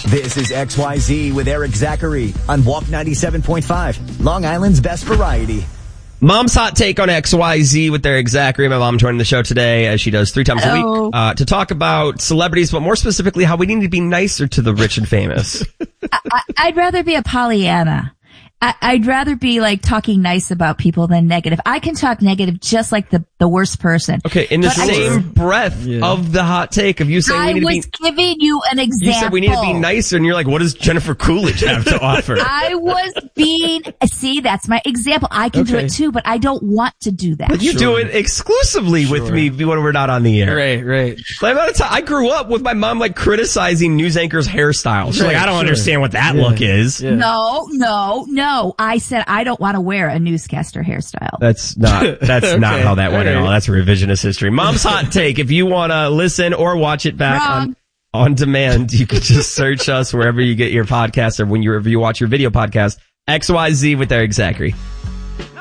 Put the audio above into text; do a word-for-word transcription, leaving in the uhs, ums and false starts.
This is X Y Z with Eric Zachary on Walk ninety-seven point five, Long Island's best variety. Mom's hot take on X Y Z with Eric Zachary. My mom joined the show today, as she does three times Hello. a week, uh, to talk about celebrities, but more specifically, how we need to be nicer to the rich and famous. I, I'd rather be a Pollyanna. I, I'd rather be like talking nice about people than negative. I can talk negative just like the, the worst person. Okay, in the But same I, breath yeah. of the hot take of you saying I we need to be... I was giving you an example. You said we need to be nicer, and you're like, what does Jennifer Coolidge have to offer? I was being... See, that's my example. I can okay. do it too, but I don't want to do that. But you sure. do it exclusively sure. with me when we're not on the air. Right, right. Like, by the time, I grew up with my mom, like, criticizing news anchors' hairstyles. She's right, like, I don't sure. understand what that yeah. look is. Yeah. No, no, no. I said I don't want to wear a newscaster hairstyle. That's not, that's okay. not how that went all at right. all. That's revisionist history. Mom's hot take. If you want to listen or watch it back Wrong. on, on demand, you can just search us wherever you get your podcast or whenever you watch your video podcast. X Y Z with Eric Zachary.